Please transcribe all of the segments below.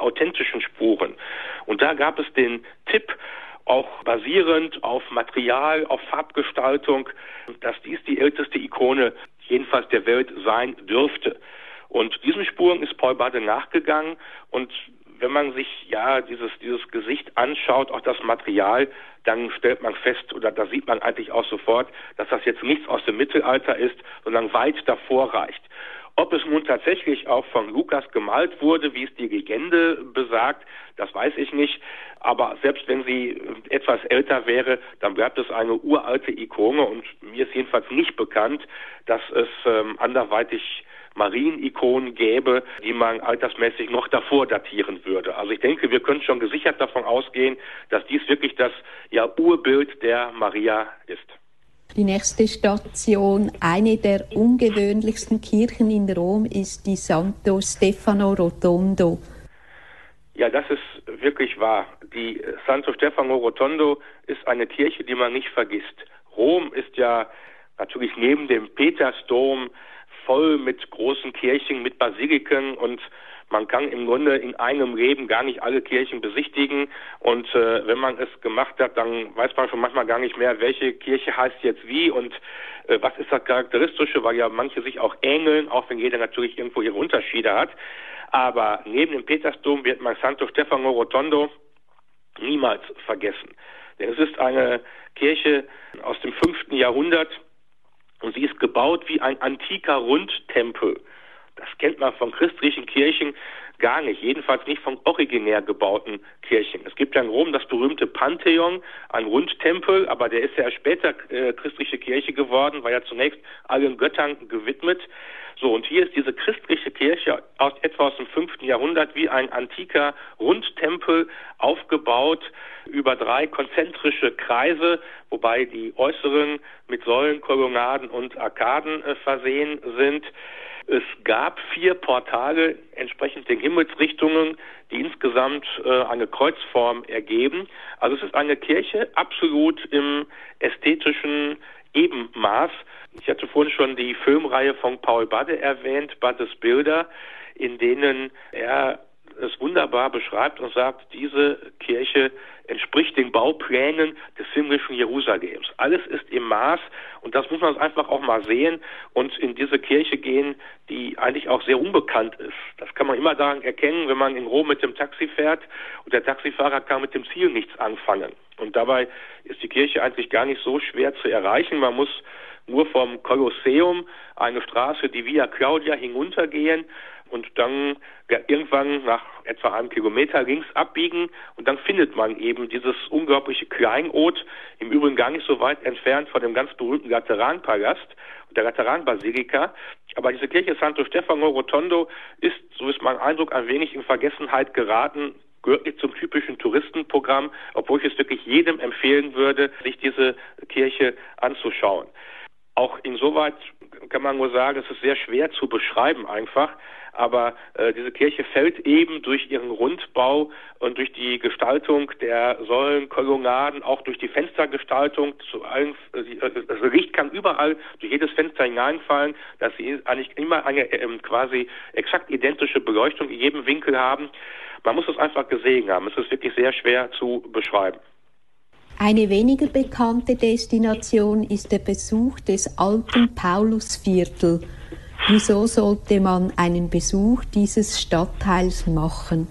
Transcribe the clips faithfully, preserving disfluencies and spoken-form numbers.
authentischen Spuren. Und da gab es den Tipp, auch basierend auf Material, auf Farbgestaltung, dass dies die älteste Ikone jedenfalls der Welt sein dürfte. Und diesen Spuren ist Paul Badde nachgegangen, und wenn man sich ja dieses dieses Gesicht anschaut, auch das Material, dann stellt man fest, oder da sieht man eigentlich auch sofort, dass das jetzt nichts aus dem Mittelalter ist, sondern weit davor reicht. Ob es nun tatsächlich auch von Lukas gemalt wurde, wie es die Legende besagt, das weiß ich nicht. Aber selbst wenn sie etwas älter wäre, dann bleibt es eine uralte Ikone, und mir ist jedenfalls nicht bekannt, dass es ähm, anderweitig Marienikonen gäbe, die man altersmäßig noch davor datieren würde. Also ich denke, wir können schon gesichert davon ausgehen, dass dies wirklich das ja, Urbild der Maria ist. Die nächste Station, eine der ungewöhnlichsten Kirchen in Rom, ist die Santo Stefano Rotondo. Ja, das ist wirklich wahr. Die Santo Stefano Rotondo ist eine Kirche, die man nicht vergisst. Rom ist ja natürlich neben dem Petersdom voll mit großen Kirchen, mit Basiliken, und man kann im Grunde in einem Leben gar nicht alle Kirchen besichtigen, und äh, wenn man es gemacht hat, dann weiß man schon manchmal gar nicht mehr, welche Kirche heißt jetzt wie und äh, was ist das Charakteristische, weil ja manche sich auch ähneln, auch wenn jeder natürlich irgendwo ihre Unterschiede hat. Aber neben dem Petersdom wird man Santo Stefano Rotondo niemals vergessen. Denn es ist eine Kirche aus dem fünften Jahrhundert, und sie ist gebaut wie ein antiker Rundtempel. Das kennt man von christlichen Kirchen gar nicht, jedenfalls nicht von originär gebauten Kirchen. Es gibt ja in Rom das berühmte Pantheon, ein Rundtempel, aber der ist ja später äh, christliche Kirche geworden, war ja zunächst allen Göttern gewidmet. So, und hier ist diese christliche Kirche aus etwa aus dem fünften Jahrhundert wie ein antiker Rundtempel aufgebaut über drei konzentrische Kreise, wobei die äußeren mit Säulen, Kolonnaden und Arkaden äh, versehen sind. Es gab vier Portale entsprechend den Himmelsrichtungen, die insgesamt äh, eine Kreuzform ergeben. Also es ist eine Kirche absolut im ästhetischen Ebenmaß. Ich hatte vorhin schon die Filmreihe von Paul Badde erwähnt, Baddes Bilder, in denen er es wunderbar beschreibt und sagt, diese Kirche entspricht den Bauplänen des himmlischen Jerusalems. Alles ist im Maß, und das muss man einfach auch mal sehen und in diese Kirche gehen, die eigentlich auch sehr unbekannt ist. Das kann man immer daran erkennen, wenn man in Rom mit dem Taxi fährt und der Taxifahrer kann mit dem Ziel nichts anfangen. Und dabei ist die Kirche eigentlich gar nicht so schwer zu erreichen. Man muss nur vom Kolosseum eine Straße, die Via Claudia, hinuntergehen und dann ja, irgendwann nach etwa einem Kilometer links abbiegen, und dann findet man eben dieses unglaubliche Kleinod, im Übrigen gar nicht so weit entfernt von dem ganz berühmten Lateranpalast und der Lateranbasilika. Aber diese Kirche Santo Stefano Rotondo ist, so ist mein Eindruck, ein wenig in Vergessenheit geraten, gehört nicht zum typischen Touristenprogramm, obwohl ich es wirklich jedem empfehlen würde, sich diese Kirche anzuschauen. Auch insoweit kann man nur sagen, es ist sehr schwer zu beschreiben einfach, aber äh, diese Kirche fällt eben durch ihren Rundbau und durch die Gestaltung der Säulen, Kolonnaden, auch durch die Fenstergestaltung, zu allen, äh, das Licht kann überall durch jedes Fenster hineinfallen, dass sie eigentlich immer eine äh, quasi exakt identische Beleuchtung in jedem Winkel haben. Man muss es einfach gesehen haben, es ist wirklich sehr schwer zu beschreiben. Eine weniger bekannte Destination ist der Besuch des alten Paulusviertel. Wieso sollte man einen Besuch dieses Stadtteils machen?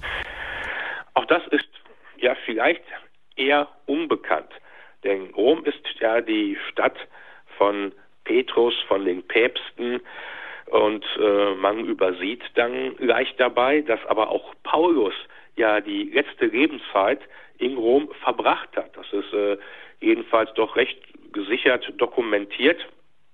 Auch das ist ja vielleicht eher unbekannt, denn Rom ist ja die Stadt von Petrus, von den Päpsten, und äh, man übersieht dann leicht dabei, dass aber auch Paulus ja die letzte Lebenszeit in Rom verbracht hat. Das ist äh, jedenfalls doch recht gesichert dokumentiert.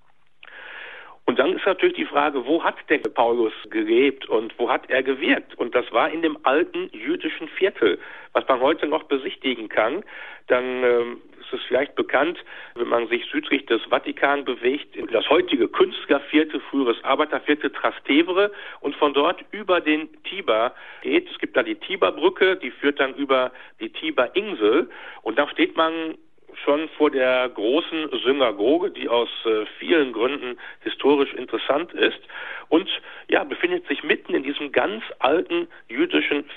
Und dann ist natürlich die Frage, wo hat denn Paulus gelebt und wo hat er gewirkt? Und das war in dem alten jüdischen Viertel, was man heute noch besichtigen kann. Dann ähm, ist es vielleicht bekannt, wenn man sich südlich des Vatikan bewegt, in das heutige Künstlerviertel, früheres Arbeiterviertel Trastevere, und von dort über den Tiber geht. Es gibt da die Tiberbrücke, die führt dann über die Tiberinsel, und da steht man schon vor der großen Synagoge, die aus äh, vielen Gründen historisch interessant ist, und ja, befindet sich mitten in diesem ganz alten jüdischen